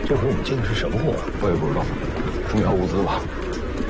这回我们进的是什么货？ 我也不知道，重要物资吧。